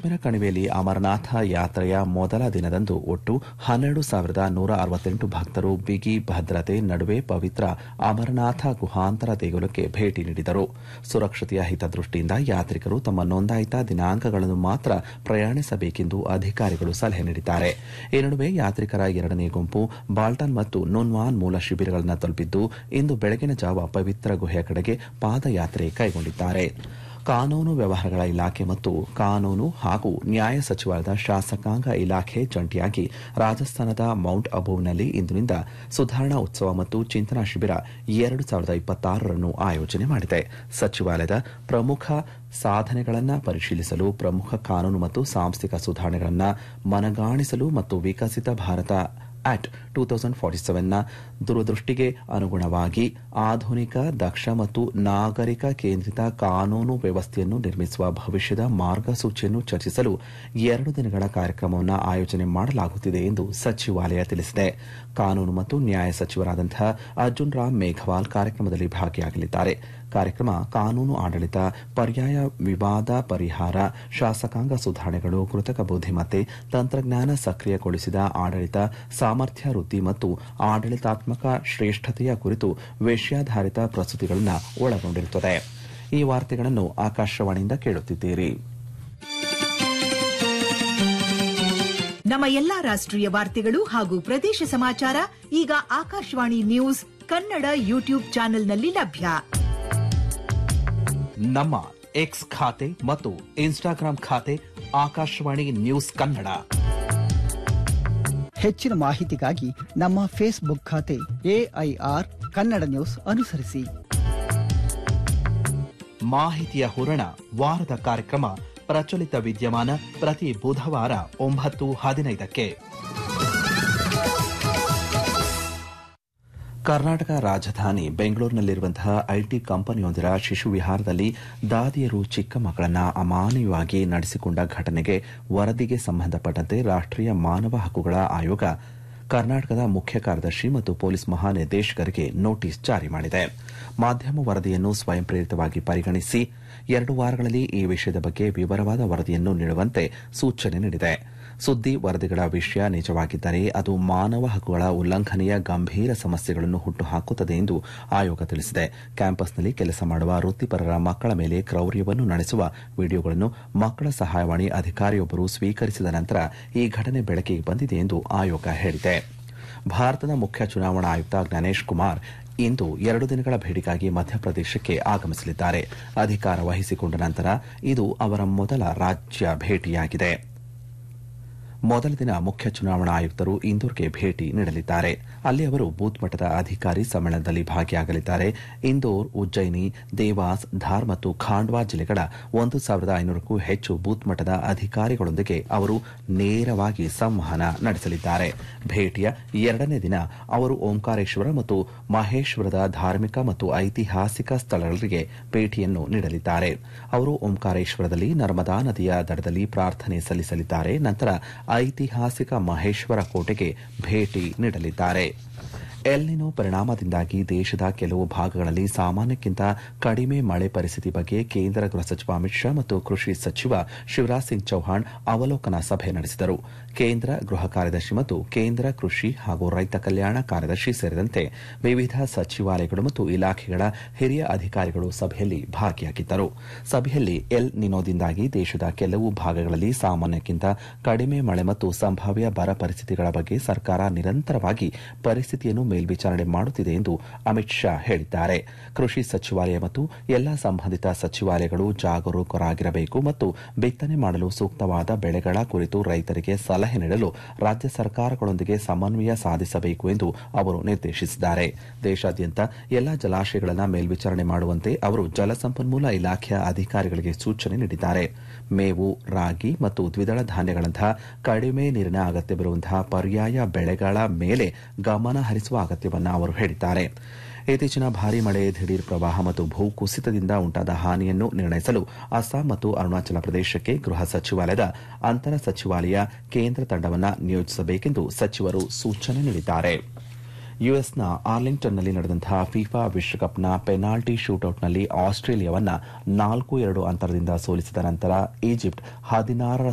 ಕಾಶ್ಮೀರ ಕಣಿವೆಯಲ್ಲಿ ಅಮರನಾಥ ಯಾತ್ರೆಯ ಮೊದಲ ದಿನದಂದು ಒಟ್ಟು 12,168 ಭಕ್ತರು ಬಿಗಿ ಭದ್ರತೆ ನಡುವೆ ಪವಿತ್ರ ಅಮರನಾಥ ಗುಹಾಂತರ ದೇಗುಲಕ್ಕೆ ಭೇಟಿ ನೀಡಿದರು. ಸುರಕ್ಷತೆಯ ಹಿತದೃಷ್ಟಿಯಿಂದ ಯಾತ್ರಿಕರು ತಮ್ಮ ನೋಂದಾಯಿತ ದಿನಾಂಕಗಳನ್ನು ಮಾತ್ರ ಪ್ರಯಾಣಿಸಬೇಕೆಂದು ಅಧಿಕಾರಿಗಳು ಸಲಹೆ ನೀಡಿದ್ದಾರೆ. ಈ ನಡುವೆ ಯಾತ್ರಿಕರ ಎರಡನೇ ಗುಂಪು ಬಾಲ್ಟಾನ್ ಮತ್ತು ನುನ್ವಾನ್ ಮೂಲ ಶಿಬಿರಗಳನ್ನು ತಲುಪಿದ್ದು ಇಂದು ಬೆಳಗಿನ ಜಾವ ಪವಿತ್ರ ಗುಹೆಯ ಕಡೆಗೆ ಪಾದಯಾತ್ರೆ ಕೈಗೊಂಡಿದ್ದಾರೆ. ಕಾನೂನು ವ್ಯವಹಾರಗಳ ಇಲಾಖೆ ಮತ್ತು ಕಾನೂನು ಹಾಗೂ ನ್ಯಾಯ ಸಚಿವಾಲಯದ ಶಾಸಕಾಂಗ ಇಲಾಖೆ ಜಂಟಿಯಾಗಿ ರಾಜಸ್ಥಾನದ ಮೌಂಟ್ ಅಬೂನಲ್ಲಿ ಇಂದಿನಿಂದ ಸುಧಾರಣಾ ಉತ್ಸವ ಮತ್ತು ಚಿಂತನಾ ಶಿಬಿರ 2026 ಆಯೋಜನೆ ಮಾಡಿದೆ. ಸಚಿವಾಲಯದ ಪ್ರಮುಖ ಸಾಧನೆಗಳನ್ನು ಪರಿಶೀಲಿಸಲು, ಪ್ರಮುಖ ಕಾನೂನು ಮತ್ತು ಸಾಂಸ್ಥಿಕ ಸುಧಾರಣೆಗಳನ್ನು ಮನಗಾಣಿಸಲು ಮತ್ತು ವಿಕಸಿತ ಭಾರತ ಆಕ್ಟ್ 2047ನ ದೂರದೃಷ್ಟಿಗೆ ಅನುಗುಣವಾಗಿ ಆಧುನಿಕ, ದಕ್ಷ ಮತ್ತು ನಾಗರಿಕ ಕೇಂದ್ರಿತ ಕಾನೂನು ವ್ಯವಸ್ಥೆಯನ್ನು ನಿರ್ಮಿಸುವ ಭವಿಷ್ಯದ ಮಾರ್ಗಸೂಚಿಯನ್ನು ಚರ್ಚಿಸಲು 2 ದಿನಗಳ ಕಾರ್ಯಕ್ರಮವನ್ನು ಆಯೋಜನೆ ಮಾಡಲಾಗುತ್ತಿದೆ ಎಂದು ಸಚಿವಾಲಯ ತಿಳಿಸಿದೆ. ಕಾನೂನು ಮತ್ತು ನ್ಯಾಯ ಸಚಿವರಾದಂತಹ ಅರ್ಜುನ್ ರಾಮ್ ಮೇಘವಾಲ್ ಕಾರ್ಯಕ್ರಮದಲ್ಲಿ ಭಾಗಿಯಾಗಲಿದ್ದಾರೆ. ಕಾರ್ಯಕ್ರಮ ಕಾನೂನು ಆಡಳಿತ, ಪರ್ಯಾಯ ವಿವಾದ ಪರಿಹಾರ, ಶಾಸಕಾಂಗ ಸುಧಾರಣೆಗಳು, ಕೃತಕ ಬುದ್ದಿಮತ್ತೆ, ತಂತ್ರಜ್ಞಾನ ಸಕ್ರಿಯಗೊಳಿಸಿದ ಆಡಳಿತ, ಸಾಮರ್ಥ್ಯ ವೃದ್ಧಿ ಮತ್ತು ಆಡಳಿತಾತ್ಮಕ ಶ್ರೇಷ್ಠತೆಯ ಕುರಿತು ವಿಷಯಾಧಾರಿತ ಪ್ರಸ್ತುತಿಗಳನ್ನು ಒಳಗೊಂಡಿರುತ್ತದೆ. ಈ ವಾರ್ತೆಗಳನ್ನು ಆಕಾಶವಾಣಿಯಿಂದ ಕೇಳುತ್ತಿದ್ದೀರಿ. ನಮ್ಮ ಎಲ್ಲಾ ರಾಷ್ಟ್ರೀಯ ವಾರ್ತೆಗಳು ಹಾಗೂ ಪ್ರದೇಶ ಸಮಾಚಾರ ಈಗ ಆಕಾಶವಾಣಿ ನ್ಯೂಸ್ ಕನ್ನಡ ಯೂಟ್ಯೂಬ್ ಚಾನೆಲ್ನಲ್ಲಿ ಲಭ್ಯ. ನಮ್ಮ ಎಕ್ಸ್ ಖಾತೆ ಮತ್ತು ಇನ್ಸ್ಟಾಗ್ರಾಂ ಖಾತೆ ಆಕಾಶವಾಣಿ ನ್ಯೂಸ್ ಕನ್ನಡ. ಹೆಚ್ಚಿನ ಮಾಹಿತಿಗಾಗಿ ನಮ್ಮ ಫೇಸ್ಬುಕ್ ಖಾತೆ AIR ಕನ್ನಡ ನ್ಯೂಸ್ ಅನುಸರಿಸಿ. ಮಾಹಿತಿಯ ಹೂರಣ ವಾರದ ಕಾರ್ಯಕ್ರಮ ಪ್ರಚಲಿತ ವಿದ್ಯಮಾನ ಪ್ರತಿ ಬುಧವಾರ 9:15ಕ್ಕೆ. ಕರ್ನಾಟಕ ರಾಜಧಾನಿ ಬೆಂಗಳೂರಿನಲ್ಲಿರುವಂತಹ ಐಟಿ ಕಂಪನಿಯೊಂದರ ಶಿಶು ವಿಹಾರದಲ್ಲಿ ದಾದಿಯರು ಚಿಕ್ಕ ಮಕ್ಕಳನ್ನು ಅಮಾನವೀಯವಾಗಿ ನಡೆಸಿಕೊಂಡ ಘಟನೆಗೆ ವರದಿಗೆ ಸಂಬಂಧಪಟ್ಟಂತೆ ರಾಷ್ಟೀಯ ಮಾನವ ಹಕ್ಕುಗಳ ಆಯೋಗ ಕರ್ನಾಟಕದ ಮುಖ್ಯ ಕಾರ್ಯದರ್ಶಿ ಮತ್ತು ಪೊಲೀಸ್ ಮಹಾನಿರ್ದೇಶಕರಿಗೆ ನೋಟಿಸ್ ಜಾರಿ ಮಾಡಿದೆ. ಮಾಧ್ಯಮ ವರದಿಯನ್ನು ಸ್ವಯಂ ಪ್ರೇರಿತವಾಗಿ ಪರಿಗಣಿಸಿ 2 ವಾರಗಳಲ್ಲಿ ಈ ವಿಷಯದ ಬಗ್ಗೆ ವಿವರವಾದ ವರದಿಯನ್ನು ನೀಡುವಂತೆ ಸೂಚನೆ ನೀಡಿದೆ. ಸುದ್ದಿ ವರದಿಗಳ ವಿಷಯ ನಿಜವಾಗಿದ್ದರೆ ಅದು ಮಾನವ ಹಕ್ಕುಗಳ ಉಲ್ಲಂಘನೆಯ ಗಂಭೀರ ಸಮಸ್ಯೆಗಳನ್ನು ಹುಟ್ಟುಹಾಕುತ್ತದೆ ಎಂದು ಆಯೋಗ ತಿಳಿಸಿದೆ. ಕ್ಯಾಂಪಸ್ನಲ್ಲಿ ಕೆಲಸ ಮಾಡುವ ವೃತ್ತಿಪರರ ಮಕ್ಕಳ ಮೇಲೆ ಕ್ರೌರ್ಯವನ್ನು ನಡೆಸುವ ವಿಡಿಯೋಗಳನ್ನು ಮಕ್ಕಳ ಸಹಾಯವಾಣಿ ಅಧಿಕಾರಿಯೊಬ್ಬರು ಸ್ವೀಕರಿಸಿದ ನಂತರ ಈ ಘಟನೆ ಬೆಳಕಿಗೆ ಬಂದಿದೆ ಎಂದು ಆಯೋಗ ಹೇಳಿದೆ. ಭಾರತದ ಮುಖ್ಯ ಚುನಾವಣಾ ಆಯುಕ್ತ ಜ್ಞಾನೇಶ್ ಕುಮಾರ್ ಇಂದು 2 ದಿನಗಳ ಭೇಟಿಗಾಗಿ ಮಧ್ಯಪ್ರದೇಶಕ್ಕೆ ಆಗಮಿಸಲಿದ್ದಾರೆ. ಅಧಿಕಾರ ವಹಿಸಿಕೊಂಡ ನಂತರ ಇದು ಅವರ ಮೊದಲ ರಾಜ್ಯ ಭೇಟಿಯಾಗಿದೆ. ಮೊದಲ ದಿನ ಮುಖ್ಯ ಚುನಾವಣಾ ಆಯುಕ್ತರು ಇಂದೋರ್ಗೆ ಭೇಟಿ ನೀಡಲಿದ್ದಾರೆ. ಅಲ್ಲಿ ಅವರು ಬೂತ್ ಮಟ್ಟದ ಅಧಿಕಾರಿ ಸಮ್ಮೇಳನದಲ್ಲಿ ಭಾಗಿಯಾಗಲಿದ್ದಾರೆ. ಇಂದೋರ್, ಉಜ್ಜಯಿನಿ, ದೇವಾಸ್, ಧಾರ್ ಮತ್ತು ಖಾಂಡ್ವಾ ಜಿಲ್ಲೆಗಳ 1,500ಕ್ಕೂ ಹೆಚ್ಚು ಬೂತ್ ಮಟ್ಟದ ಅಧಿಕಾರಿಗಳೊಂದಿಗೆ ಅವರು ನೇರವಾಗಿ ಸಂವಹನ ನಡೆಸಲಿದ್ದಾರೆ. ಭೇಟಿಯ 2ನೇ ದಿನ ಅವರು ಓಂಕಾರೇಶ್ವರ ಮತ್ತು ಮಹೇಶ್ವರದ ಧಾರ್ಮಿಕ ಮತ್ತು ಐತಿಹಾಸಿಕ ಸ್ಥಳಗಳಿಗೆ ಭೇಟಿಯನ್ನು ನೀಡಲಿದ್ದಾರೆ. ಅವರು ಓಂಕಾರೇಶ್ವರದಲ್ಲಿ ನರ್ಮದಾ ನದಿಯ ದಡದಲ್ಲಿ ಪ್ರಾರ್ಥನೆ ಸಲ್ಲಿಸಲಿದ್ದಾರೆ. ನಂತರ ಐತಿಹಾಸಿಕ ಮಹೇಶ್ವರ ಕೋಟೆಗೆ ಭೇಟಿ ನೀಡಲಿದ್ದಾರೆ. ಎಲ್ನಿನೋ ಪರಿಣಾಮದಿಂದಾಗಿ ದೇಶದ ಕೆಲವು ಭಾಗಗಳಲ್ಲಿ ಸಾಮಾನ್ಯಕ್ಕಿಂತ ಕಡಿಮೆ ಮಳೆ ಪರಿಸ್ಥಿತಿ ಬಗ್ಗೆ ಕೇಂದ್ರ ಗೃಹ ಸಚಿವ ಅಮಿತ್ ಶಾ ಮತ್ತು ಕೃಷಿ ಸಚಿವ ಶಿವರಾಜ್ ಸಿಂಗ್ ಚೌಹಾಣ್ ಅವಲೋಕನ ಸಭೆ ನಡೆಸಿದರು. ಕೇಂದ್ರ ಗೃಹ ಕಾರ್ಯದರ್ಶಿ ಮತ್ತು ಕೇಂದ್ರ ಕೃಷಿ ಹಾಗೂ ರೈತ ಕಲ್ಯಾಣ ಕಾರ್ಯದರ್ಶಿ ಸೇರಿದಂತೆ ವಿವಿಧ ಸಚಿವಾಲಯಗಳು ಮತ್ತು ಇಲಾಖೆಗಳ ಹಿರಿಯ ಅಧಿಕಾರಿಗಳು ಸಭೆಯಲ್ಲಿ ಭಾಗಿಯಾಗಿದ್ದರು. ಸಭೆಯಲ್ಲಿ ಎಲ್ ನಿನೋದಿಂದಾಗಿ ದೇಶದ ಕೆಲವು ಭಾಗಗಳಲ್ಲಿ ಸಾಮಾನ್ಯಕ್ಕಿಂತ ಕಡಿಮೆ ಮಳೆ ಮತ್ತು ಸಂಭಾವ್ಯ ಬರ ಪರಿಸ್ಥಿತಿಗಳ ಬಗ್ಗೆ ಸರ್ಕಾರ ನಿರಂತರವಾಗಿ ಪರಿಸ್ಥಿತಿಯನ್ನು ಮೇಲ್ವಿಚಾರಣೆ ಮಾಡುತ್ತಿದೆ ಎಂದು ಅಮಿತ್ ಶಾ ಹೇಳಿದ್ದಾರೆ. ಕೃಷಿ ಸಚಿವಾಲಯ ಮತ್ತು ಎಲ್ಲಾ ಸಂಬಂಧಿತ ಸಚಿವಾಲಯಗಳು ಜಾಗರೂಕರಾಗಿರಬೇಕು ಮತ್ತು ಬಿತ್ತನೆ ಮಾಡಲು ಸೂಕ್ತವಾದ ಬೆಳೆಗಳ ಕುರಿತು ರೈತರಿಗೆ ಸಲಹೆ ನೀಡಲು ರಾಜ್ಯ ಸರ್ಕಾರಗಳೊಂದಿಗೆ ಸಮನ್ವಯ ಸಾಧಿಸಬೇಕು ಎಂದು ಅವರು ನಿರ್ದೇಶಿಸಿದ್ದಾರೆ. ದೇಶಾದ್ಯಂತ ಎಲ್ಲಾ ಜಲಾಶಯಗಳನ್ನು ಮೇಲ್ವಿಚಾರಣೆ ಮಾಡುವಂತೆ ಅವರು ಜಲಸಂಪನ್ಮೂಲ ಇಲಾಖೆಯ ಅಧಿಕಾರಿಗಳಿಗೆ ಸೂಚನೆ ನೀಡಿದ್ದಾರೆ. ಮೇವು, ರಾಗಿ ಮತ್ತು ದ್ವಿದಳ ಧಾನ್ಯಗಳಂತಹ ಕಡಿಮೆ ನೀರಿನ ಅಗತ್ಯವಿರುವಂತಹ ಪರ್ಯಾಯ ಬೆಳೆಗಳ ಮೇಲೆ ಗಮನ ಹರಿಸುವ ಅಗತ್ಯವನ್ನು ಅವರು ಹೇಳಿದ್ದಾರೆ. ಇತ್ತೀಚಿನ ಭಾರೀ ಮಳೆ, ದಿಢೀರ್ ಪ್ರವಾಹ ಮತ್ತು ಭೂಕುಸಿತದಿಂದ ಉಂಟಾದ ಹಾನಿಯನ್ನು ನಿರ್ಣಯಿಸಲು ಅಸ್ಸಾಂ ಮತ್ತು ಅರುಣಾಚಲ ಪ್ರದೇಶಕ್ಕೆ ಗೃಹ ಸಚಿವಾಲಯದ ಅಂತರ ಸಚಿವಾಲಯ ಕೇಂದ್ರ ತಂಡವನ್ನು ನಿಯೋಜಿಸಬೇಕೆಂದು ಸಚಿವರು ಸೂಚನೆ ನೀಡಿದ್ದಾರೆ. ಯುಎಸ್ನ ಆರ್ಲಿಂಗ್ಟನ್ನಲ್ಲಿ ನಡೆದಂತಹ ಫಿಫಾ ವಿಶ್ವಕಪ್ನ ಪೆನಾಲ್ಟಿ ಶೂಟೌಟ್ನಲ್ಲಿ ಆಸ್ಟ್ರೇಲಿಯಾವನ್ನು 4-2 ಅಂತರದಿಂದ ಸೋಲಿಸಿದ ನಂತರ ಈಜಿಪ್ಟ್ 16